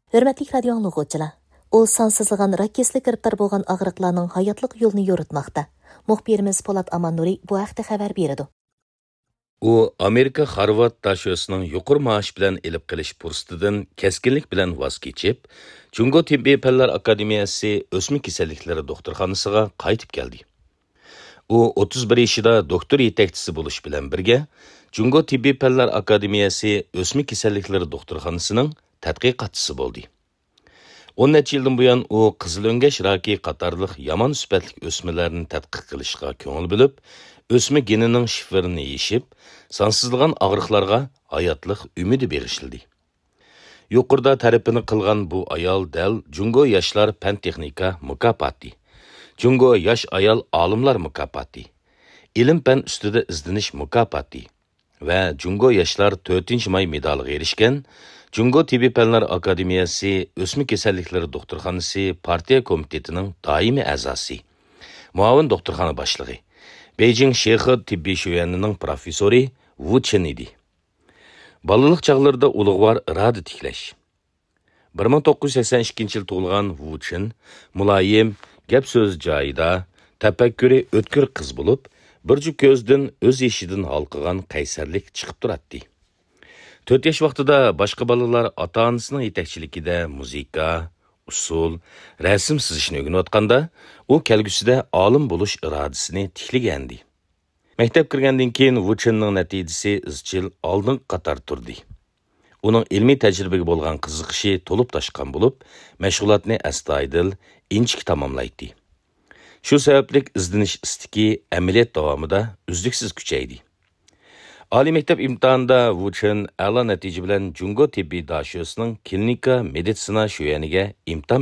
Hürmetlik radio anlıqçılar. O sansızlıgan rak keslik giriptar bolgan ağrıqlarning hayatlık yolunu yoritmoqda. Muxbirimiz Polat Amannuri bu haqda xabar berdi. U Amerika Harvard daşösünün yuqur maaş bilan elib qilish fursatidan keskinlik bilan voz kechib, Jungo Tibbiy Fanlar Akademiyasi o'smik kasalliklari doktorxonasiga qaytib keldi. U 31 yoshida doktor yetakchisi bo'lish bilan birga Jungo Tibbiy Fanlar Akademiyasi o'smik kasalliklari doktorxonasining tadqiqotchisi bo'ldi. 10 necha yildan buyon u qizilöngach raki qatorliq yomon sifatli o'smalarni tadqiq qilishga ko'ngil bo'lib, o'sma genining shifrini yeshib, sansızlıgan ağrıqlarga hayatlık ümidi berişildi. Yuqurda tarifini qilgan bu ayol dal Jungo Yoshlar Fan Texnika mukofoti, Jungo Yosh ayol olimlar mukofoti, ilm fan ustida izdinish mukofoti va Jungo Yoshlar 4-may medaliga erishgan Jungo Tibbiy Fanlar Akademiyasi o'smik kasalliklari doktorxonasi partiya komitetining doimiy a'zosi, muavin doktorxona boshlig'i, Beijing Shexi tibbiy şöyyenining professori Wu Chen idi. Balaliq çağlarida ulug'vor irada tiklash. 1982 yil tug'ilgan Wu Chen muloyim, gap so'z joyida, tafakkuri o'tkir qiz bo'lib, bir jup ko'zdan o'z eshidan halqigan qaysarlik chiqib turadi. 4 yosh vaqtida boshqa balalar ota-onasining yetakchiligida muzika, usul, rasm chizishni o'rganayotganda, u kelgusida olim bo'lish irodasini tiklagandi. Maktab kirgandan keyin Wu Chenning natijasi izchil oldingi qator turdi. Uning ilmiy tajribaga bo'lgan qiziqishi to'lib toshgan bo'lib, mashg'ulotni astoydil, inchik tamomlaydi. Shu sababli izdinish istiki amaliyot davomida uzluksiz kuchaydi. Oliy maktab imtihonida Wu Chen a'lo natija bilan Jungo tibbiy dashosining klinika meditsina sho'yaniga imtihon